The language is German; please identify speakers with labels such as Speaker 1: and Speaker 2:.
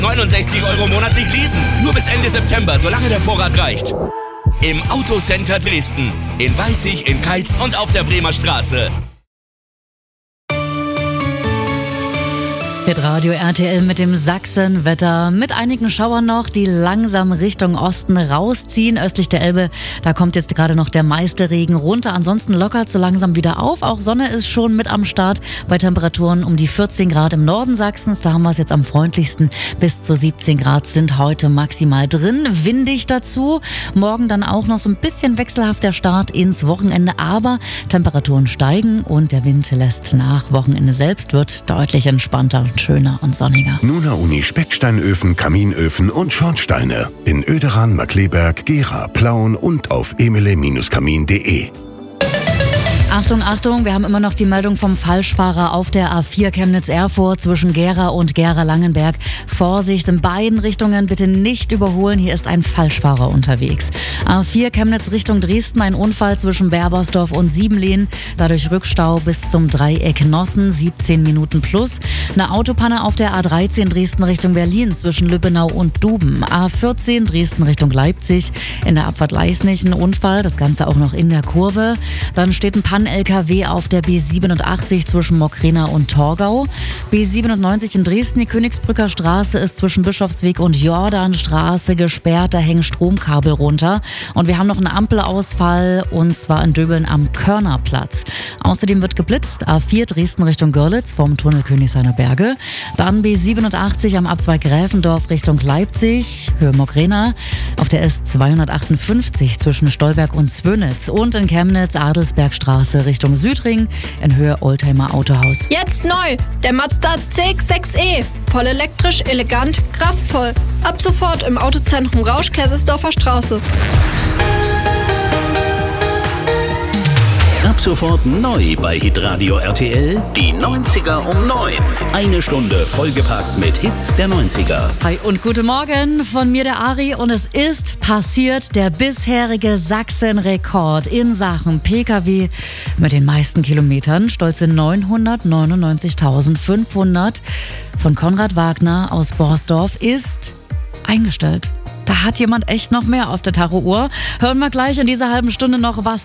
Speaker 1: 69 € monatlich leasen. Nur bis Ende September, solange der Vorrat reicht. Im Autocenter Dresden. In Weißig, in Keitz und auf der Bremer Straße.
Speaker 2: Radio RTL mit dem Sachsenwetter. Mit einigen Schauern noch, die langsam Richtung Osten rausziehen. Östlich der Elbe, da kommt jetzt gerade noch der meiste Regen runter. Ansonsten lockert so langsam wieder auf. Auch Sonne ist schon mit am Start bei Temperaturen um die 14 Grad im Norden Sachsens. Da haben wir es jetzt am freundlichsten. Bis zu 17 Grad sind heute maximal drin. Windig dazu. Morgen dann auch noch so ein bisschen wechselhafter Start ins Wochenende. Aber Temperaturen steigen und der Wind lässt nach. Wochenende selbst wird deutlich entspannter, schöner und sonniger.
Speaker 3: Nuna Uni Specksteinöfen, Kaminöfen und Schornsteine. In Oederan, Markleberg, Gera, Plauen und auf emele-kamin.de.
Speaker 2: Achtung, Achtung, wir haben immer noch die Meldung vom Falschfahrer auf der A4 Chemnitz-Erfurt zwischen Gera und Gera-Langenberg. Vorsicht, in beiden Richtungen bitte nicht überholen, hier ist ein Falschfahrer unterwegs. A4 Chemnitz Richtung Dresden, ein Unfall zwischen Berbersdorf und Siebenlehn, dadurch Rückstau bis zum Dreieck Nossen, 17 Minuten plus. Eine Autopanne auf der A13 Dresden Richtung Berlin zwischen Lübbenau und Duben. A14 Dresden Richtung Leipzig, in der Abfahrt Leisnig ein Unfall, das Ganze auch noch in der Kurve. Dann steht ein LKW auf der B87 zwischen Mockrena und Torgau. B97 in Dresden, die Königsbrücker Straße ist zwischen Bischofsweg und Jordanstraße gesperrt, da hängen Stromkabel runter. Und wir haben noch einen Ampelausfall und zwar in Döbeln am Körnerplatz. Außerdem wird geblitzt, A4 Dresden Richtung Görlitz vom Tunnel Königshainer Berge. Dann B87 am Abzweig Gräfendorf Richtung Leipzig, Höhe Mockrena. Auf der S258 zwischen Stolberg und Zwönitz und in Chemnitz Adelsbergstraße Richtung Südring in Höhe Oldtimer Autohaus.
Speaker 4: Jetzt neu, der Mazda CX-6e. Voll elektrisch, elegant, kraftvoll. Ab sofort im Autozentrum Rausch, Kaisersdorfer Straße.
Speaker 5: Ab sofort neu bei Hitradio RTL, die 90er um 9. Eine Stunde vollgepackt mit Hits der 90er.
Speaker 2: Hi und guten Morgen von mir, der Ari. Und es ist passiert, der bisherige Sachsen-Rekord in Sachen Pkw mit den meisten Kilometern. Stolze 999.500 von Konrad Wagner aus Borsdorf ist eingestellt. Da hat jemand echt noch mehr auf der Tacho-Uhr. Hören wir gleich in dieser halben Stunde noch, was